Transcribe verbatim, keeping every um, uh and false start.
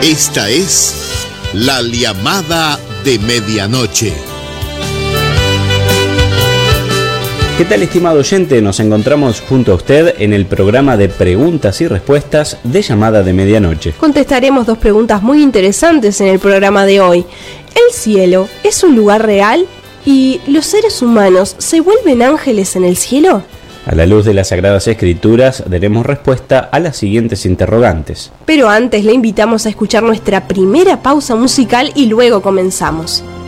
Esta es la llamada de medianoche. ¿Qué tal, estimado oyente? Nos encontramos junto a usted en el programa de preguntas y respuestas de Llamada de Medianoche. Contestaremos dos preguntas muy interesantes en el programa de hoy. ¿El cielo es un lugar real? ¿Y los seres humanos se vuelven ángeles en el cielo? A la luz de las Sagradas Escrituras daremos respuesta a las siguientes interrogantes. Pero antes le invitamos a escuchar nuestra primera pausa musical y luego comenzamos.